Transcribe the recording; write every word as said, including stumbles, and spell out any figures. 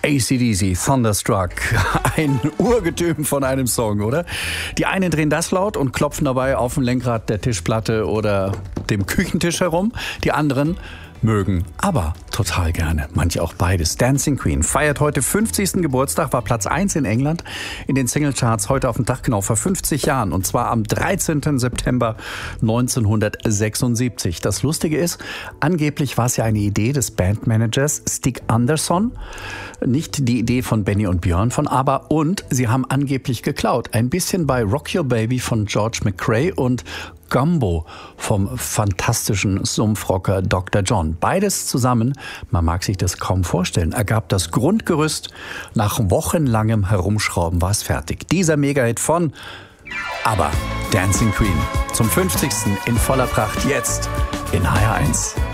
A C D C, Thunderstruck, ein Urgetüm von einem Song, oder? Die einen drehen das laut und klopfen dabei auf dem Lenkrad der Tischplatte oder dem Küchentisch herum. Die anderen mögen aber total gerne, manche auch beides. Dancing Queen feiert heute fünfzigsten Geburtstag, war Platz eins in England in den Singlecharts heute auf den Tag genau vor fünfzig Jahren und zwar am dreizehnten September neunzehnhundertsechsundsiebzig. Das Lustige ist, angeblich war es ja eine Idee des Bandmanagers Stig Andersson, nicht die Idee von Benny und Björn von ABBA, und sie haben angeblich geklaut. Ein bisschen bei Rock Your Baby von George McCrae und Gumbo vom fantastischen Sumpfrocker Doktor John. Beides zusammen, man mag sich das kaum vorstellen, ergab das Grundgerüst. Nach wochenlangem Herumschrauben war es fertig. Dieser Megahit von ABBA, Dancing Queen, zum fünfzigsten in voller Pracht jetzt in H R eins.